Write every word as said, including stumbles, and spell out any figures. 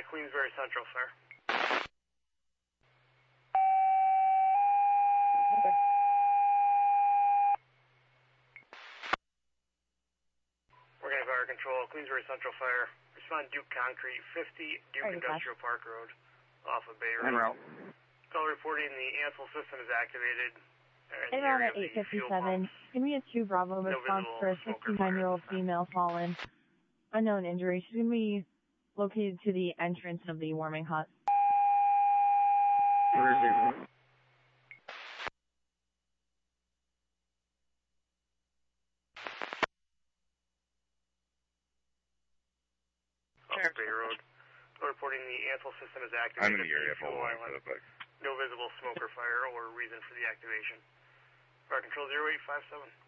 Queensbury Central, sir. Okay. Organic Fire Control, Queensbury Central Fire. Respond Duke Concrete, fifty Duke Right, Industrial Park Road, off of Bay Road. En route. Call reporting the Ansel system is activated. Uh, En route at eight fifty-seven. Can we get two Bravo response for a sixty-nine-year-old female fallen? Unknown injury. She's going to be located to the entrance of the warming hut. Receiver. Off Bay Road. Call reporting the Ansel system is activated. I'm in the area. Follow along for the bike. No visible smoke or fire or reason for the activation. Fire Control zero eight five seven.